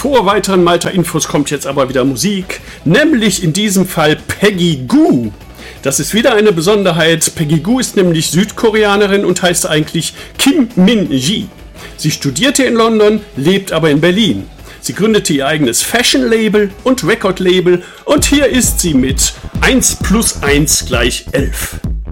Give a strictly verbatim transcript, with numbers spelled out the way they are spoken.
Vor weiteren Malta-Infos kommt jetzt aber wieder Musik, nämlich in diesem Fall Peggy Gou. Das ist wieder eine Besonderheit. Peggy Gou ist nämlich Südkoreanerin und heißt eigentlich Kim Min-ji. Sie studierte in London, lebt aber in Berlin. Sie gründete ihr eigenes Fashion-Label und Record-Label und hier ist sie mit eins plus eins gleich elf.